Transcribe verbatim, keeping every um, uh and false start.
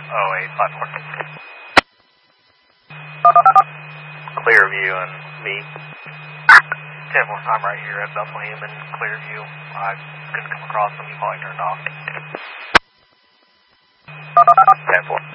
oh eight five four. Clearview and me. ten four, I'm right here at Bethlehem and Clearview. I couldn't come across them, you probably turned off. ten four.